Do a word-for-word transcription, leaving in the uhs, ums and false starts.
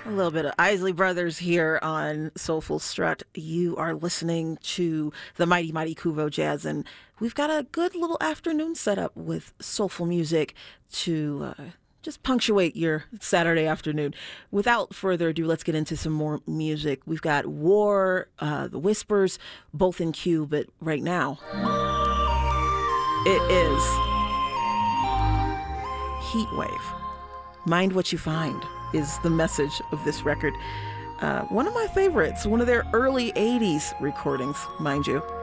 A little bit of Isley Brothers here on Soulful Strut. You are listening to the Mighty Mighty Kuvo Jazz, and we've got a good little afternoon set up with soulful music to uh, just punctuate your Saturday afternoon. Without further ado, let's get into some more music. We've got War, uh, The Whispers, both in queue, but right now it is Heatwave. Mind what you find is the message of this record. Uh, one of my favorites, one of their early eighties recordings, mind you.